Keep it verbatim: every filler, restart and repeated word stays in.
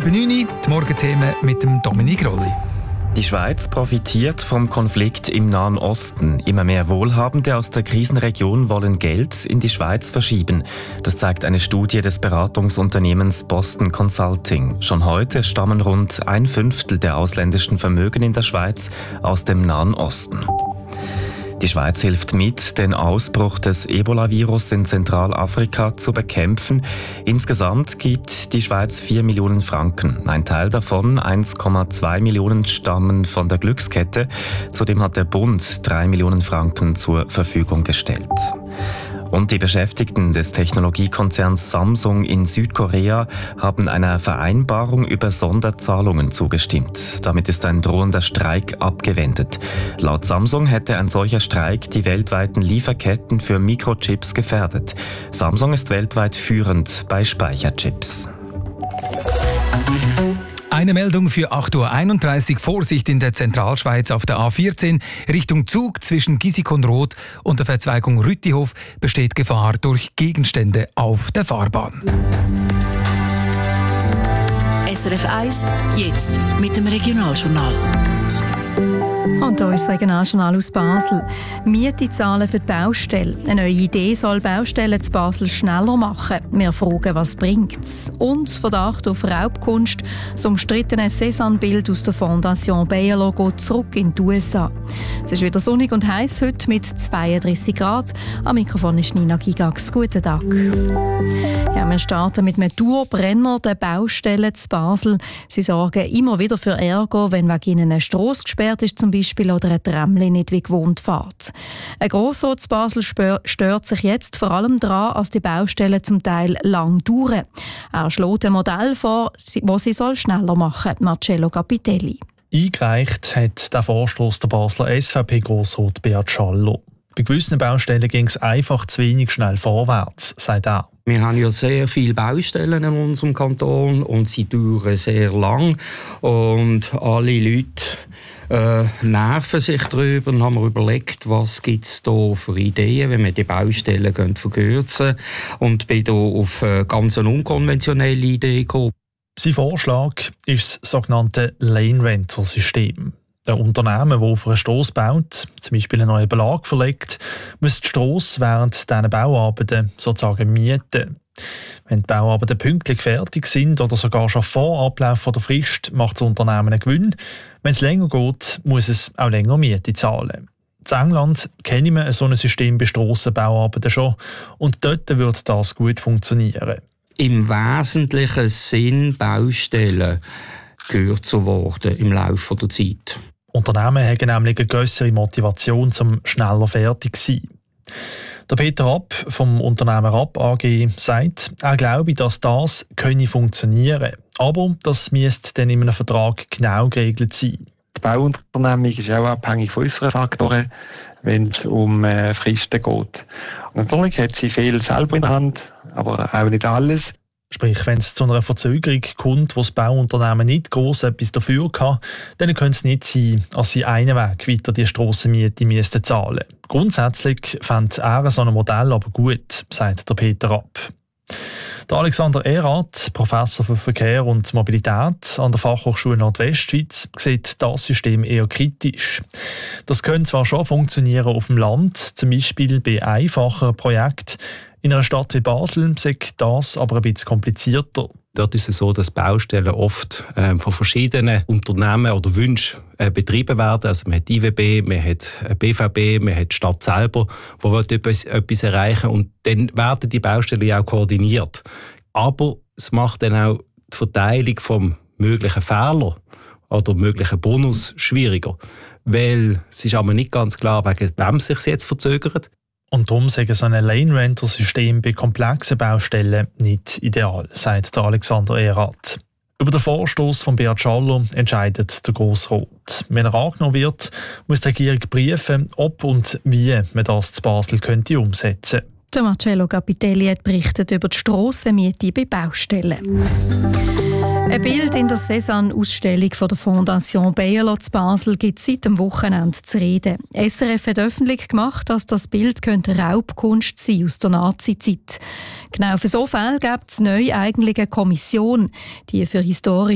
halb neun, die Morgenthemen mit dem Dominik Rolli. Die Schweiz profitiert vom Konflikt im Nahen Osten. Immer mehr Wohlhabende aus der Krisenregion wollen Geld in die Schweiz verschieben. Das zeigt eine Studie des Beratungsunternehmens Boston Consulting. Schon heute stammen rund ein Fünftel der ausländischen Vermögen in der Schweiz aus dem Nahen Osten. Die Schweiz hilft mit, den Ausbruch des Ebola-Virus in Zentralafrika zu bekämpfen. Insgesamt gibt die Schweiz vier Millionen Franken. Ein Teil davon, eins Komma zwei Millionen, stammen von der Glückskette. Zudem hat der Bund drei Millionen Franken zur Verfügung gestellt. Und die Beschäftigten des Technologiekonzerns Samsung in Südkorea haben einer Vereinbarung über Sonderzahlungen zugestimmt. Damit ist ein drohender Streik abgewendet. Laut Samsung hätte ein solcher Streik die weltweiten Lieferketten für Mikrochips gefährdet. Samsung ist weltweit führend bei Speicherchips. Eine Meldung für acht Uhr einunddreißig. Vorsicht in der Zentralschweiz auf der A vierzehn. Richtung Zug zwischen Giesikonroth und der Verzweigung Rüttihof besteht Gefahr durch Gegenstände auf der Fahrbahn. S R F eins, jetzt mit dem Regionaljournal. Und hier ist das Regionaljournal aus Basel. Mietezahlen für die Baustelle. Eine neue Idee soll Baustellen zu Basel schneller machen. Wir fragen, was bringt es? Und Verdacht auf Raubkunst. Das umstrittene Cézanne-Bild aus der Fondation Bayerlo geht zurück in die U S A. Es ist wieder sonnig und heiß heute mit zweiunddreißig Grad. Am Mikrofon ist Nina Gigax. Guten Tag. Ja, wir starten mit einem Dauerbrenner der Baustellen zu Basel. Sie sorgen immer wieder für Ärger, wenn wegen ihnen eine Strasse gesperrt ist zum Beispiel oder ein Tramli nicht wie gewohnt fährt. Ein Grossrat zu Basel stört sich jetzt vor allem daran, dass die Baustellen zum Teil lang dauern. Er schlägt ein Modell vor, das sie soll schneller machen soll. Marcello Capitelli. Eingereicht hat der Vorstoss der Basler S V P-Grossrat Beat Schallo. Bei gewissen Baustellen ging es einfach zu wenig schnell vorwärts, sagt er. Wir haben ja sehr viele Baustellen in unserem Kanton und sie dauern sehr lang. Und alle Leute äh, nerven sich darüber und haben überlegt, was gibt es da für Ideen, wenn wir die Baustellen gehen verkürzen. Und bin da auf eine ganz unkonventionelle Idee gekommen. Sein Vorschlag ist das sogenannte Lane-Rental-System. Ein Unternehmen, das auf einer Strasse baut, zum Beispiel einen neuen Belag verlegt, muss die Strasse während dieser Bauarbeiten sozusagen mieten. Wenn die Bauarbeiten pünktlich fertig sind oder sogar schon vor Ablauf der Frist, macht das Unternehmen einen Gewinn. Wenn es länger geht, muss es auch länger Miete zahlen. In England kennen wir so ein System bei Strassenbauarbeiten schon und dort wird das gut funktionieren. Im wesentlichen Sinn Baustellen kürzer geworden im Laufe der Zeit. Unternehmen haben nämlich eine grössere Motivation, um schneller fertig zu sein. Der Peter Rapp vom Unternehmen Rapp A G sagt, er glaube, dass das könne funktionieren. Aber das müsste dann in einem Vertrag genau geregelt sein. Die Bauunternehmung ist auch abhängig von unseren Faktoren, wenn es um äh, Fristen geht. Und natürlich hat sie viel selber in der Hand, aber auch nicht alles. Sprich, wenn es zu einer Verzögerung kommt, wo das Bauunternehmen nicht gross etwas dafür kann, dann könnte es nicht sein, dass sie einen Weg weiter die Strassenmiete müssten zahlen. Grundsätzlich fände er so ein Modell aber gut, sagt der Peter Rapp. Der Alexander Erath, Professor für Verkehr und Mobilität an der Fachhochschule Nordwestschweiz, sieht das System eher kritisch. Das könnte zwar schon funktionieren auf dem Land, zum Beispiel bei einfacheren Projekten. In einer Stadt wie Basel sei das aber ein bisschen komplizierter. Dort ist es so, dass Baustellen oft äh, von verschiedenen Unternehmen oder Wünschen äh, betrieben werden. Also man hat I W B, man hat B V B, man hat die Stadt selber, die etwas, etwas erreichen und dann werden die Baustellen auch koordiniert. Aber es macht dann auch die Verteilung vom möglichen Fehler oder möglichen Bonus schwieriger. Weil es ist aber nicht ganz klar, wegen wem es sich jetzt verzögert. Und darum sei so ein Lane-Rental-System bei komplexen Baustellen nicht ideal, sagt der Alexander Erath. Über den Vorstoss von Beat Schallo entscheidet der Grossrat. Wenn er angenommen wird, muss die Regierung prüfen, ob und wie man das zu Basel könnte umsetzen könnte. Der Marcello Capitelli hat berichtet über die Strassenmiete bei Baustellen. Ein Bild in der Cézanne-Ausstellung der Fondation Bayerlo zu Basel gibt es seit dem Wochenende zu reden. S R F hat öffentlich gemacht, dass das Bild könnte Raubkunst sein aus der Nazizeit. Genau für so Fälle gibt es neu eigentlich eine Kommission, die für historische